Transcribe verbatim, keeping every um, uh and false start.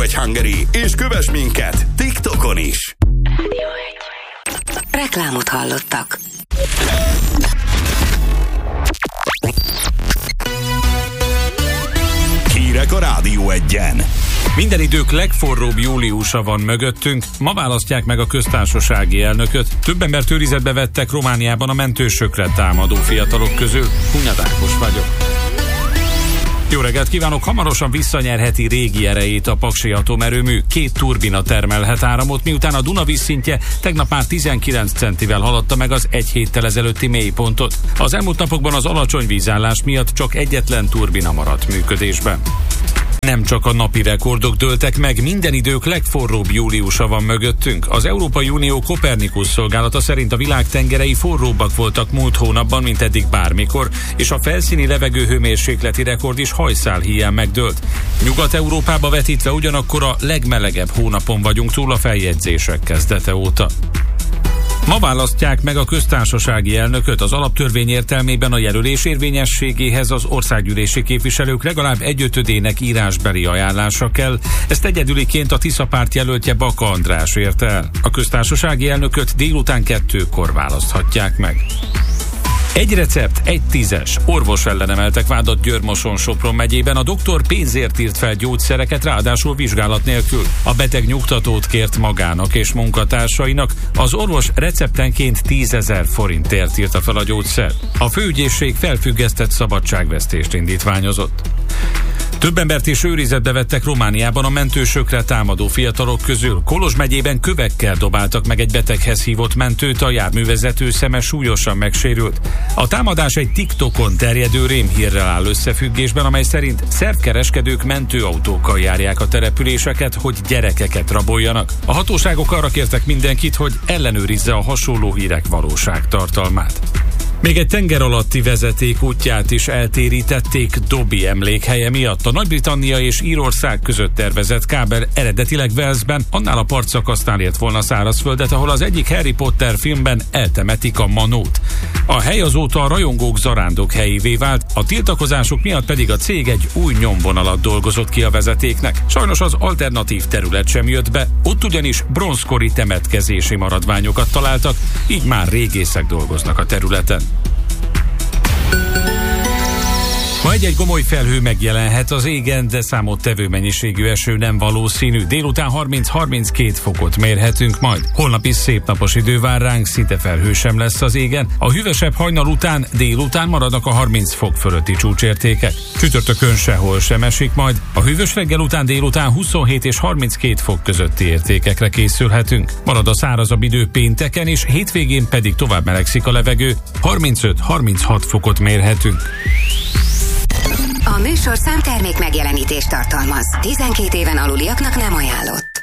egy Hungary, és kövess minket TikTokon is. Reklámot hallottak. Hírek a Rádió Egyen. Minden idők legforróbb júliusa van mögöttünk, ma választják meg a köztársasági elnököt. Több embert őrizetbe vettek Romániában a mentősökre támadó fiatalok közül. Hunyad Ákos vagyok. Jó reggelt kívánok! Hamarosan visszanyerheti régi erejét a paksi atomerőmű. Két turbina termelhet áramot, miután a Duna vízszintje tegnap már tizenkilenc centivel haladta meg az egy héttel ezelőtti mélypontot. Az elmúlt napokban az alacsony vízállás miatt csak egyetlen turbina maradt működésben. Nem csak a napi rekordok dőltek meg, minden idők legforróbb júliusa van mögöttünk. Az Európai Unió Copernicus szolgálata szerint a világ tengerei forróbbak voltak múlt hónapban, mint eddig bármikor, és a felszíni levegő hőmérsékleti rekord is hajszál híján megdőlt. Nyugat-Európába vetítve ugyanakkor a legmelegebb hónapon vagyunk túl a feljegyzések kezdete óta. Ma választják meg a köztársasági elnököt. Az alaptörvény értelmében a jelölés érvényességéhez az országgyűlési képviselők legalább egyötödének írásbeli ajánlása kell. Ezt egyedüliként a Tisza párt jelöltje Baka András érte el. A köztársasági elnököt délután kettőkor választhatják meg. Egy recept, egy tízes. Orvos ellen emeltek vádat Győr-Moson-Sopron megyében. A doktor pénzért írt fel gyógyszereket, ráadásul vizsgálat nélkül. A beteg nyugtatót kért magának és munkatársainak. Az orvos receptenként tízezer forintért írta fel a gyógyszer. A főügyészség felfüggesztett szabadságvesztést indítványozott. Több embert is őrizetbe vettek Romániában a mentősökre támadó fiatalok közül. Kolozs megyében kövekkel dobáltak meg egy beteghez hívott mentőt, a járművezető szeme súlyosan megsérült. A támadás egy TikTokon terjedő rémhírrel áll összefüggésben, amely szerint szervkereskedők mentőautókkal járják a településeket, hogy gyerekeket raboljanak. A hatóságok arra kértek mindenkit, hogy ellenőrizze a hasonló hírek valóságtartalmát. Még egy tenger alatti vezeték útját is eltérítették Dobby emlékhelye miatt. A Nagy-Britannia és Írország között tervezett kábel eredetileg Walesben, annál a partszakasznál ért volna szárazföldet, ahol az egyik Harry Potter filmben eltemetik a manót. A hely azóta a rajongók zarándok helyévé vált, a tiltakozások miatt pedig a cég egy új nyomvonalat dolgozott ki a vezetéknek. Sajnos az alternatív terület sem jött be, ott ugyanis bronzkori temetkezési maradványokat találtak, így már régészek dolgoznak a területen. Ma egy-egy gomoly felhő megjelenhet az égen, de számottevő mennyiségű eső nem valószínű. Délután harminc-harminckét fokot mérhetünk majd. Holnap is szép napos idő vár ránk, szinte felhő sem lesz az égen. A hűvösebb hajnal után délután maradnak a harminc fok fölötti csúcsértékek. Csütörtökön sehol sem esik majd. A hűvös reggel után délután huszonhét és harminckét fok közötti értékekre készülhetünk. Marad a szárazabb idő pénteken, és hétvégén pedig tovább melegszik a levegő. harmincöt-harminchat fokot mérhetünk. A műsor számtermék megjelenítést tartalmaz. tizenkét éven aluliaknak nem ajánlott.